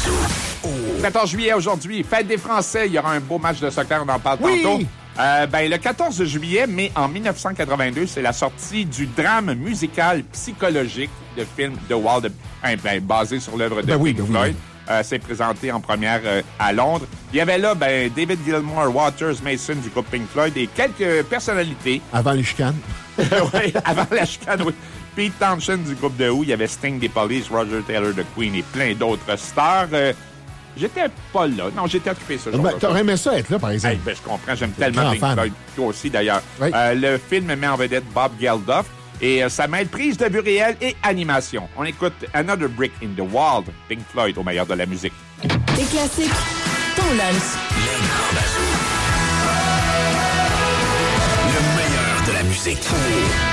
14 juillet aujourd'hui, fête des Français. Il y aura un beau match de soccer, on en parle tantôt. Le 14 juillet, mais en 1982, c'est la sortie du drame musical psychologique de film The Wall, basé sur l'œuvre de Pink Floyd. C'est présenté en première à Londres. Il y avait là David Gilmour, Waters, Mason du groupe Pink Floyd et quelques personnalités. Avant les chicanes. Oui, avant la chicane, oui. Pete Townshend du groupe The Who, il y avait Sting des Police, Roger Taylor de Queen et plein d'autres stars. J'étais pas là. Non, j'étais occupé ce jour-là. T'aurais aimé ça être là, par exemple. Je comprends. J'aime tellement Pink Floyd. Toi aussi, d'ailleurs. Oui. Le film met en vedette Bob Geldof et ça mêle prise de vue réelle et animation. On écoute Another Brick in the Wall, Pink Floyd, au meilleur de la musique. Les classiques, ton lunch. Les grands bazous. Le meilleur de la musique.